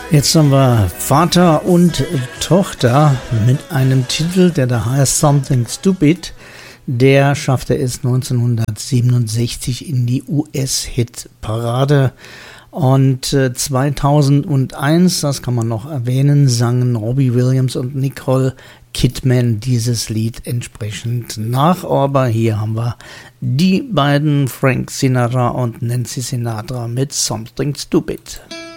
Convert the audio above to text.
Jetzt haben wir Vater und Tochter mit einem Titel, der da heißt Something Stupid. Der schaffte es 1967 in die US-Hit-Parade. Und 2001, das kann man noch erwähnen, sangen Robbie Williams und Nicole Kidman dieses Lied entsprechend nach. Aber hier haben wir die beiden, Frank Sinatra und Nancy Sinatra, mit Something Stupid.